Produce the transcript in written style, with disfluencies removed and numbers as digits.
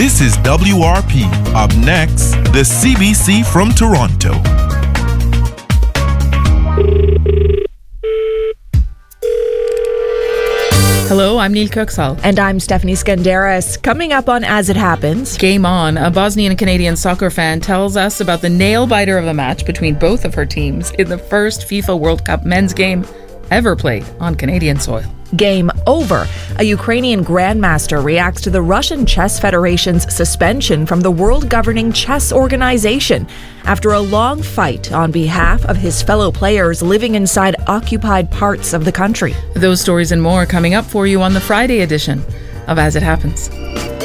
This is WRP. Up next, the CBC from Toronto. Hello, I'm Neil Kuxal. And I'm Stephanie Skandaris. Coming up on As It Happens. Game On, a Bosnian Canadian soccer fan tells us about the nail-biter of a match between both of her teams in the first FIFA World Cup men's game ever played on Canadian soil. Game Over. A Ukrainian grandmaster reacts to the Russian Chess Federation's suspension from the world governing chess organization after a long fight on behalf of his fellow players living inside occupied parts of the country. Those stories and more coming up for you on the Friday edition of As It Happens.